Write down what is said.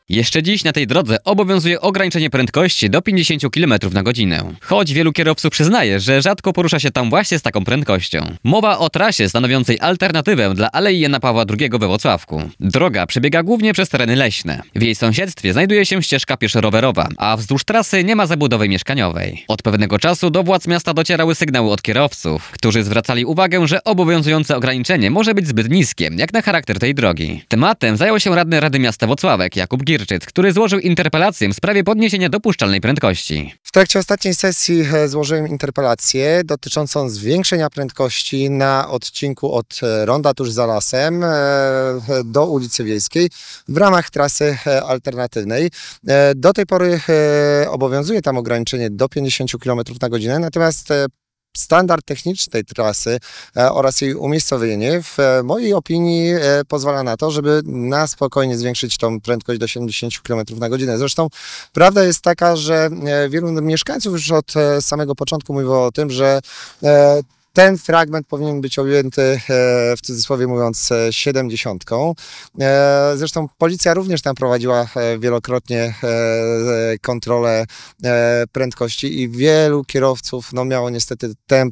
Jeszcze dziś na tej drodze obowiązuje ograniczenie prędkości do 50 km na godzinę. Choć wielu kierowców przyznaje, że rzadko porusza się tam właśnie z taką prędkością. Mowa o trasie stanowiącej alternatywę dla Alei Jana Pawła II we Włocławku. Droga przebiega głównie przez tereny leśne. W jej sąsiedztwie znajduje się ścieżka pieszo-rowerowa, a wzdłuż trasy nie ma zabudowy mieszkaniowej. Od pewnego czasu do władz miasta docierały sygnały od kierowców, którzy zwracali uwagę, że obowiązujące ograniczenie może być zbyt niskie, jak na charakter tej drogi. Tematem zajął się radny Rady Miasta Włocławek Jakub Girczyc, który złożył interpelację w sprawie podniesienia dopuszczalnej prędkości. W trakcie ostatniej sesji złożyłem interpelację dotyczącą zwiększenia prędkości na odcinku od ronda tuż za lasem do ulicy Wiejskiej w ramach trasy alternatywnej. Do tej pory obowiązuje tam ograniczenie do 50 km na godzinę, natomiast standard techniczny tej trasy oraz jej umiejscowienie w mojej opinii pozwala na to, żeby na spokojnie zwiększyć tą prędkość do 70 km na godzinę. Zresztą prawda jest taka, że wielu mieszkańców już od samego początku mówiło o tym, że ten fragment powinien być objęty, w cudzysłowie mówiąc, 70. Zresztą policja również tam prowadziła wielokrotnie kontrolę prędkości i wielu kierowców miało niestety